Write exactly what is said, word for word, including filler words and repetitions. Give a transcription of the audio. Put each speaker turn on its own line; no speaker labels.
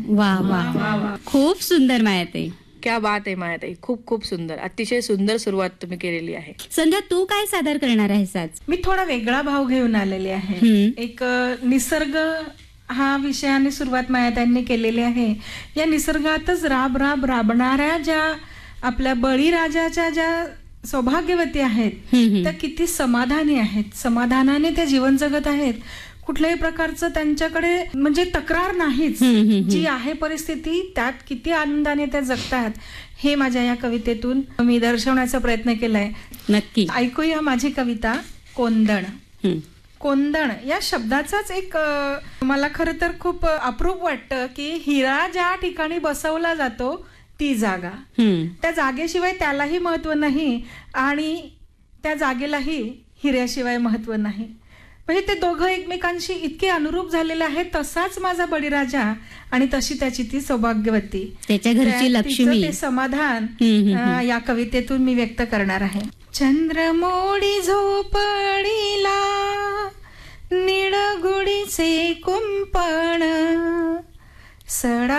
वा वा, खूप सुंदर मायाताई.
क्या बात आहे मायाताई, खूप खूप सुंदर, अतिशय सुंदर सुरुवात तुम्ही केलेली आहे.
संध्या, तू काय सादर करणार आहेस आज?
मी थोडा वेगळा भाव घेऊन आलेले आहे.
हम्म.
एक अ, निसर्ग हा विषयाने सुरुवात मायाताईंनी केलेली आहे. या निसर्गातच राब राब राबणाऱ्या ज्या आपल्या बळीराजाच्या ज्या सौभाग्यवती आहेत
हम्म.
त्या किती समाधानी आहेत, समाधानाने त्या जीवन जगत आहेत. कुठल्याही प्रकारचं त्यांच्याकडे म्हणजे तक्रार नाहीच.
हम्म, हम्म, हम्म.
जी आहे परिस्थिती त्यात किती आनंदाने त्या जगतात हे माझ्या या कवितेतून मी दर्शवण्याचा प्रयत्न केलाय.
नक्की
ऐकूया माझी कविता कोंदण.
हम्म.
कोंदण या शब्दाचाच एक अ, मला खरं तर खूप अप्रूप वाटतं की हिरा ज्या ठिकाणी बसवला जातो ती जागा,
हम्म.
त्या जागेशिवाय त्यालाही महत्व नाही आणि त्या जागेलाही हिऱ्याशिवाय महत्व नाही. म्हणजे ते दोघं एकमेकांशी इतके अनुरूप झालेले आहेत. तसाच माझा बळीराजा आणि तशी त्याची ती सौभाग्यवती,
त्याच्या घरची
त्या-
लक्ष्मी.
तिचं ते समाधान
हम्म, हम्म,
अ, या कवितेतून मी व्यक्त करणार आहे. चंद्रमोडी झोपडीला निळगुडीचे कुंपण सडा